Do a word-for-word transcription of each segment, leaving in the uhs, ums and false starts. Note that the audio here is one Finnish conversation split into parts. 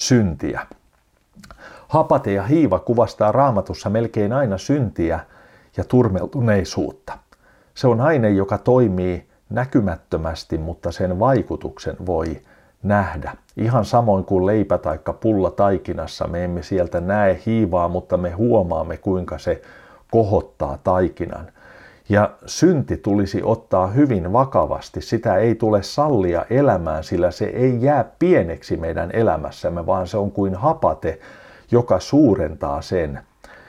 syntiä. Hapate ja hiiva kuvastaa Raamatussa melkein aina syntiä ja turmeltuneisuutta. Se on aine, joka toimii näkymättömästi, mutta sen vaikutuksen voi nähdä. Ihan samoin kuin leipä tai pulla taikinassa, me emme sieltä näe hiivaa, mutta me huomaamme, kuinka se kohottaa taikinan. Ja synti tulisi ottaa hyvin vakavasti. Sitä ei tule sallia elämään, sillä se ei jää pieneksi meidän elämässämme, vaan se on kuin hapate, joka suurentaa sen.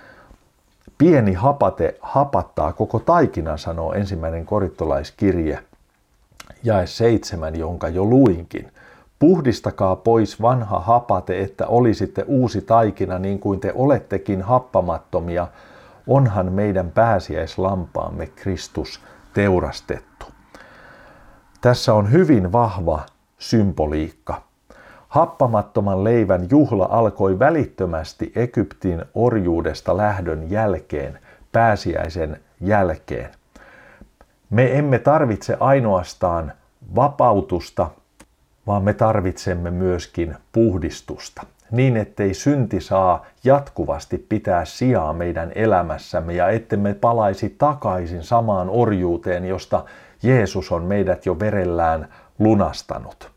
Pieni hapate hapattaa koko taikinan, sanoo ensimmäinen korintolaiskirje, jae seitsemän, jonka jo luinkin. Puhdistakaa pois vanha hapate, että olisitte uusi taikina, niin kuin te olettekin happamattomia. Onhan meidän pääsiäislampaamme Kristus teurastettu. Tässä on hyvin vahva symboliikka. Happamattoman leivän juhla alkoi välittömästi Egyptin orjuudesta lähdön jälkeen, pääsiäisen jälkeen. Me emme tarvitse ainoastaan vapautusta, vaan me tarvitsemme myöskin puhdistusta, niin ettei synti saa jatkuvasti pitää sijaa meidän elämässämme ja ettemme palaisi takaisin samaan orjuuteen, josta Jeesus on meidät jo verellään lunastanut.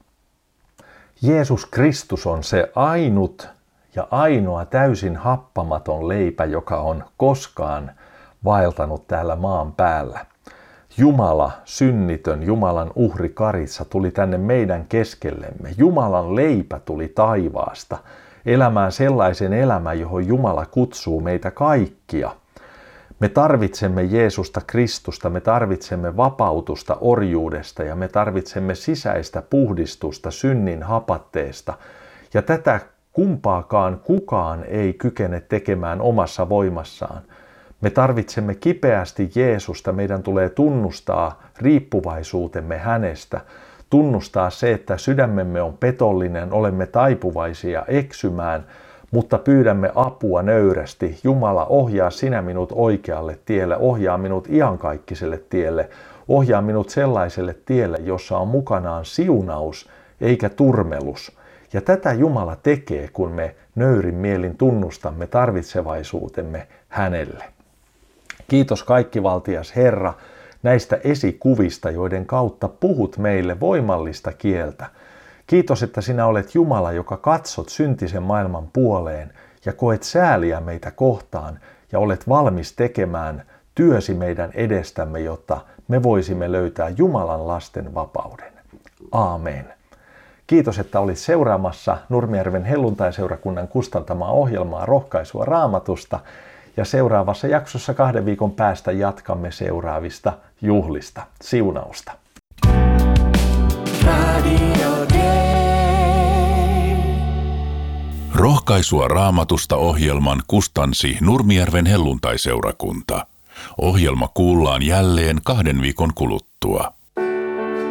Jeesus Kristus on se ainut ja ainoa täysin happamaton leipä, joka on koskaan vaeltanut täällä maan päällä. Jumala, synnitön Jumalan uhri Karitsa, tuli tänne meidän keskellemme. Jumalan leipä tuli taivaasta elämään sellaisen elämän, johon Jumala kutsuu meitä kaikkia. Me tarvitsemme Jeesusta Kristusta, me tarvitsemme vapautusta orjuudesta ja me tarvitsemme sisäistä puhdistusta synnin hapatteesta. Ja tätä kumpaakaan kukaan ei kykene tekemään omassa voimassaan. Me tarvitsemme kipeästi Jeesusta, meidän tulee tunnustaa riippuvaisuutemme hänestä, tunnustaa se, että sydämemme on petollinen, olemme taipuvaisia eksymään, mutta pyydämme apua nöyrästi. Jumala, ohjaa sinä minut oikealle tielle, ohjaa minut iankaikkiselle tielle, ohjaa minut sellaiselle tielle, jossa on mukanaan siunaus eikä turmelus. Ja tätä Jumala tekee, kun me nöyrin mielin tunnustamme tarvitsevaisuutemme hänelle. Kiitos kaikkivaltias Herra näistä esikuvista, joiden kautta puhut meille voimallista kieltä. Kiitos, että sinä olet Jumala, joka katsot syntisen maailman puoleen ja koet sääliä meitä kohtaan ja olet valmis tekemään työsi meidän edestämme, jotta me voisimme löytää Jumalan lasten vapauden. Aamen. Kiitos, että olit seuraamassa Nurmijärven helluntaiseurakunnan kustantamaa ohjelmaa Rohkaisua Raamatusta. Ja seuraavassa jaksossa kahden viikon päästä jatkamme seuraavista juhlista. Siunausta. Rohkaisua Raamatusta ohjelman kustansi Nurmijärven helluntaiseurakunta. Ohjelma kuullaan jälleen kahden viikon kuluttua.